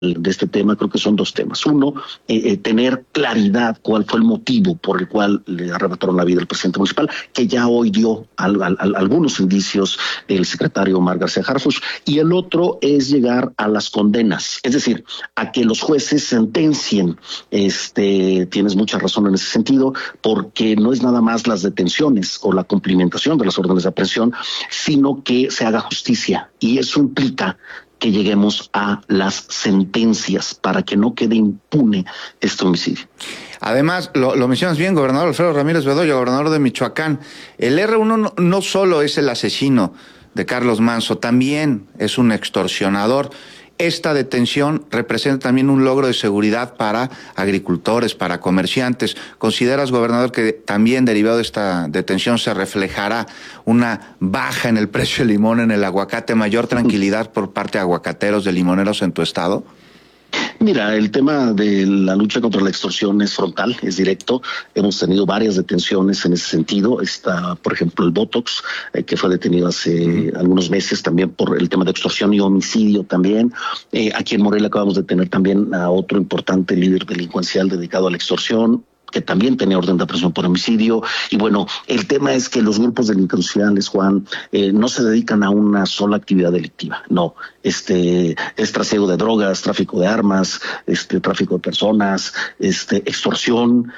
de este tema, creo que son dos temas. Uno, tener claridad cuál fue el motivo por el cual le arrebataron la vida al presidente municipal, que ya hoy dio algunos indicios el secretario Omar García Harfuch, y el otro es llegar a las condenas, es decir, a que los jueces sentencien. Tienes mucha razón en ese sentido, porque no es nada más las detenciones o la cumplimentación de las órdenes de aprehensión, sino que se haga justicia, y eso implica que lleguemos a las sentencias para que no quede impune este homicidio. Además, lo mencionas bien, gobernador Alfredo Ramírez Bedoya, gobernador de Michoacán. El R1 no solo es el asesino de Carlos Manzo, también es un extorsionador. Esta detención representa también un logro de seguridad para agricultores, para comerciantes. ¿Consideras, gobernador, que también derivado de esta detención se reflejará una baja en el precio del limón, en el aguacate, mayor tranquilidad por parte de aguacateros, de limoneros en tu estado? Mira, el tema de la lucha contra la extorsión es frontal, es directo. Hemos tenido varias detenciones en ese sentido. Está, por ejemplo, el Botox, que fue detenido hace algunos meses también por el tema de extorsión y homicidio también. Aquí en Morelia acabamos de tener también a otro importante líder delincuencial dedicado a la extorsión, que también tenía orden de aprehensión por homicidio. Y bueno, el tema es que los grupos delincuenciales, Juan, no se dedican a una sola actividad delictiva, no. Es trasiego de drogas, tráfico de armas, tráfico de personas, extorsión,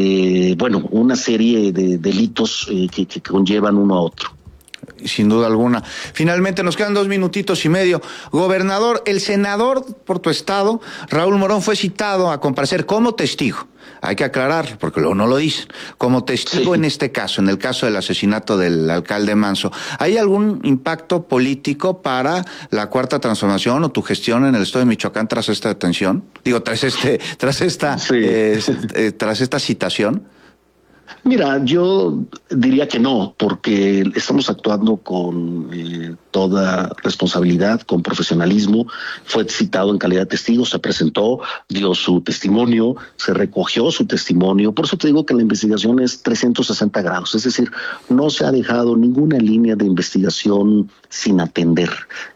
una serie de delitos que conllevan uno a otro. Sin duda alguna. Finalmente nos quedan 2 minutitos y medio. Gobernador, el senador por tu estado, Raúl Morón, fue citado a comparecer como testigo. Hay que aclarar, porque luego no lo dicen. Como testigo en este caso, en el caso del asesinato del alcalde Manzo. ¿Hay algún impacto político para la Cuarta Transformación o tu gestión en el estado de Michoacán tras esta detención? Digo, tras esta citación. Mira, yo diría que no, porque estamos actuando con toda responsabilidad, con profesionalismo. Fue citado en calidad de testigo, se presentó, dio su testimonio, se recogió su testimonio. Por eso te digo que la investigación es 360 grados, es decir, no se ha dejado ninguna línea de investigación sin atender.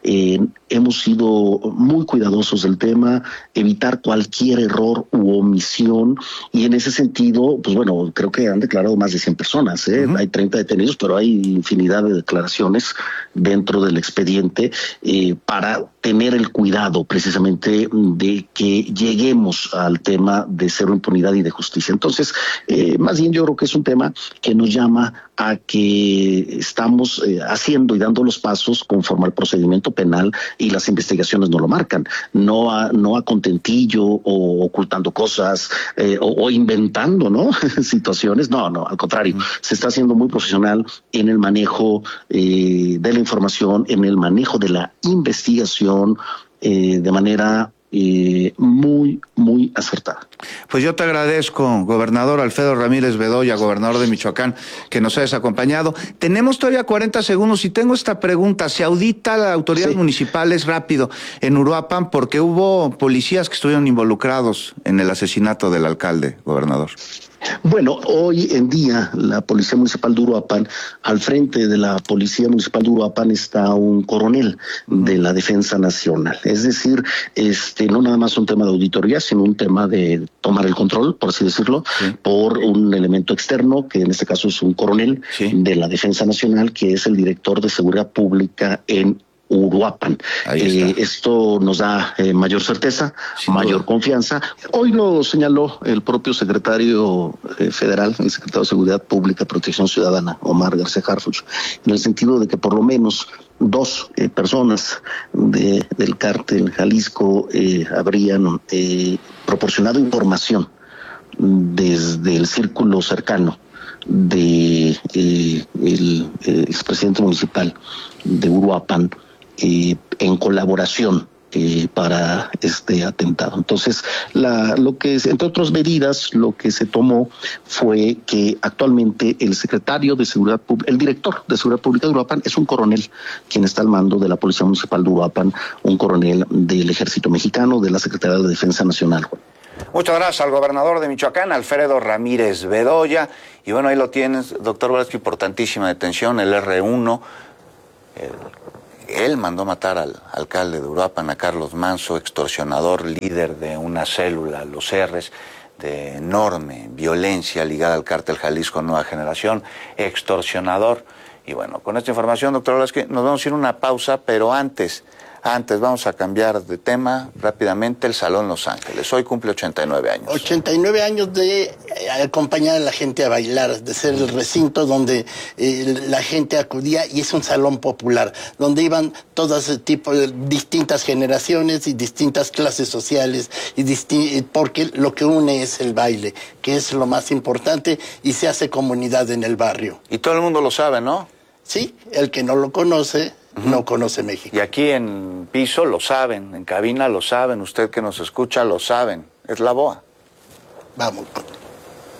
Hemos sido muy cuidadosos del tema, evitar cualquier error u omisión, y en ese sentido, pues bueno, creo que han declarado más de 100 personas, Hay 30 detenidos, pero hay infinidad de declaraciones dentro del expediente para tener el cuidado precisamente de que lleguemos al tema de cero impunidad y de justicia. Entonces, más bien yo creo que es un tema que nos llama a que estamos haciendo y dando los pasos conforme al procedimiento penal, y las investigaciones no lo marcan, no a contentillo o ocultando cosas o inventando, ¿no? situaciones, no, al contrario, se está haciendo muy profesional en el manejo de la información, en el manejo de la investigación de manera muy, muy acertada. Pues yo te agradezco, gobernador Alfredo Ramírez Bedoya, gobernador de Michoacán, que nos hayas acompañado. Tenemos todavía 40 segundos y tengo esta pregunta. ¿Se audita a las autoridades municipales rápido en Uruapan porque hubo policías que estuvieron involucrados en el asesinato del alcalde, gobernador? Bueno, hoy en día la Policía Municipal de Uruapan, al frente de la Policía Municipal de Uruapan está un coronel de la Defensa Nacional. Es decir, no nada más un tema de auditoría, sino un tema de tomar el control, por así decirlo, por un elemento externo, que en este caso es un coronel de la Defensa Nacional, que es el director de Seguridad Pública en Uruapan. Esto nos da mayor certeza, mayor confianza. Hoy lo señaló el propio secretario federal, el secretario de Seguridad Pública y Protección Ciudadana, Omar García Harfuch, en el sentido de que por lo menos 2 personas del cártel Jalisco habrían proporcionado información desde el círculo cercano de el expresidente municipal de Uruapan, en colaboración para este atentado. Entonces, lo que entre otras medidas, lo que se tomó fue que actualmente el secretario de Seguridad Pública, el director de Seguridad Pública de Uruapan, es un coronel quien está al mando de la Policía Municipal de Uruapan, un coronel del Ejército Mexicano, de la Secretaría de Defensa Nacional. Muchas gracias al gobernador de Michoacán, Alfredo Ramírez Bedoya. Y bueno, ahí lo tienes, doctor Velázquez, importantísima detención, el R1, él mandó matar al alcalde de Uruapan, a Carlos Manso, extorsionador, líder de una célula, los R's, de enorme violencia ligada al cártel Jalisco Nueva Generación, extorsionador. Y bueno, con esta información, doctor Olasky, nos vamos a ir a una pausa, pero antes vamos a cambiar de tema rápidamente. El Salón Los Ángeles, hoy cumple 89 años. 89 años de acompañar a la gente a bailar, de ser el recinto donde la gente acudía, y es un salón popular, donde iban todas tipo de distintas generaciones y distintas clases sociales, porque lo que une es el baile, que es lo más importante, y se hace comunidad en el barrio. Y todo el mundo lo sabe, ¿no? Sí, el que no lo conoce, no conoce México. Y aquí en piso lo saben, en cabina lo saben, usted que nos escucha lo saben, es la BOA. Vamos.